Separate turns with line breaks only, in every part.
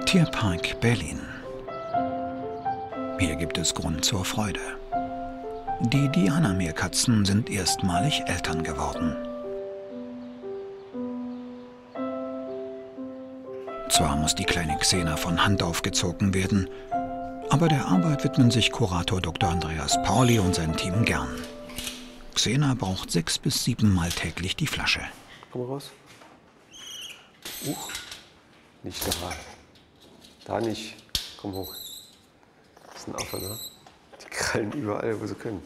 Tierpark Berlin. Hier gibt es Grund zur Freude. Die Diana-Meerkatzen sind erstmalig Eltern geworden. Zwar muss die kleine Xena von Hand aufgezogen werden, aber der Arbeit widmen sich Kurator Dr. Andreas Pauli und sein Team gern. Xena braucht 6 bis 7 Mal täglich die Flasche.
Komm mal raus. Nicht da. Da nicht. Komm hoch. Das ist ein Affe, ne? Die krallen überall, wo sie können.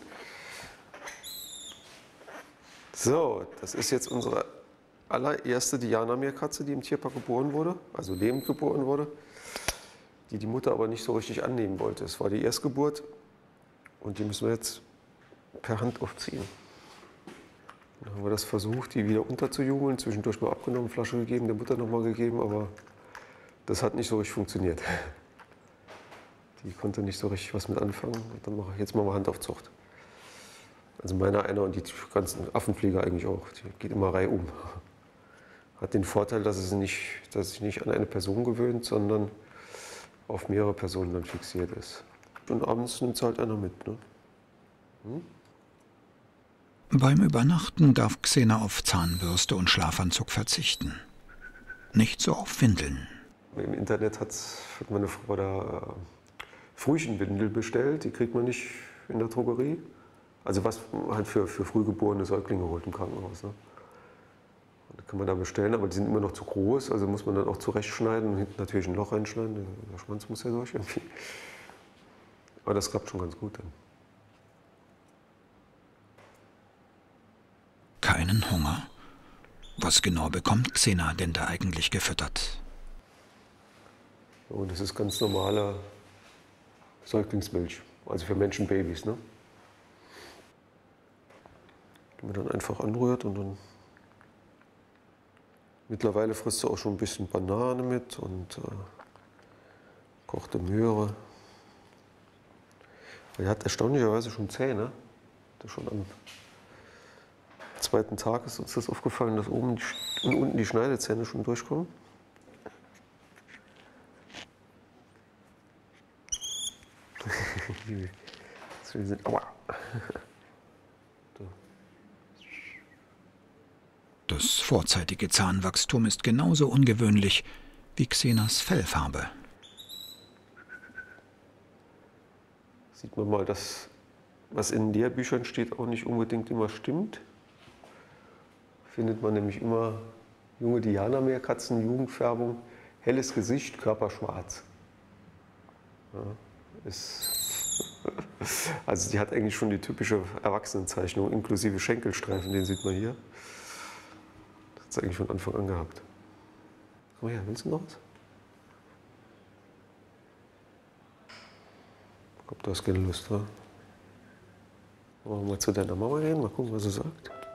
So, das ist jetzt unsere allererste Diana-Meerkatze, die im Tierpark geboren wurde, also lebend geboren wurde, die die Mutter aber nicht so richtig annehmen wollte. Es war die Erstgeburt und die müssen wir jetzt per Hand aufziehen. Dann haben wir das versucht, die wieder unterzujubeln, zwischendurch mal abgenommen, Flasche gegeben, der Mutter nochmal gegeben, aber das hat nicht so richtig funktioniert. Die konnte nicht so richtig was mit anfangen. Dann jetzt machen wir Handaufzucht. Also meiner einer und die ganzen Affenpfleger eigentlich auch. Die geht immer reihum. Hat den Vorteil, dass es sich nicht an eine Person gewöhnt, sondern auf mehrere Personen dann fixiert ist. Und abends nimmt es halt einer mit. Ne?
Beim Übernachten darf Xena auf Zahnbürste und Schlafanzug verzichten. Nicht so auf Windeln.
Im Internet hat meine Frau da Frühchenwindel bestellt. Die kriegt man nicht in der Drogerie. Also was halt für frühgeborene Säuglinge holt im Krankenhaus. Ne? Da kann man da bestellen, aber die sind immer noch zu groß. Also muss man dann auch zurechtschneiden und hinten natürlich ein Loch reinschneiden. Der Schwanz muss ja durch irgendwie. Aber das klappt schon ganz gut dann.
Keinen Hunger? Was genau bekommt Xena denn da eigentlich gefüttert?
Und das ist ganz normale Säuglingsmilch, also für Menschenbabys. Ne? Die man dann einfach anrührt und dann. Mittlerweile frisst sie auch schon ein bisschen Banane mit und kochte Möhre. Die hat erstaunlicherweise schon Zähne. Schon am zweiten Tag ist uns das aufgefallen, dass oben und unten die Schneidezähne schon durchkommen. Aua.
Das vorzeitige Zahnwachstum ist genauso ungewöhnlich wie Xenas Fellfarbe.
Sieht man mal, dass was in Lehrbüchern steht, auch nicht unbedingt immer stimmt. Findet man nämlich immer junge Diana-Meerkatzen, Jugendfärbung, helles Gesicht, Körper schwarz. Ja, also die hat eigentlich schon die typische Erwachsenenzeichnung, inklusive Schenkelstreifen, den sieht man hier. Das hat sie eigentlich von Anfang an gehabt. Komm her, willst du noch was? Ich glaube, du hast keine Lust, wa? Wollen wir mal zu deiner Mama gehen, mal gucken, was sie sagt.